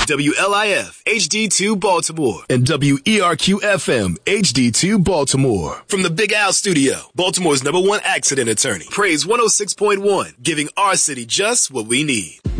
WLIF HD2 Baltimore and WERQ-FM HD2 Baltimore. From the Big Al Studio, Baltimore's #1 accident attorney. Praise 106.1, giving our city just what we need.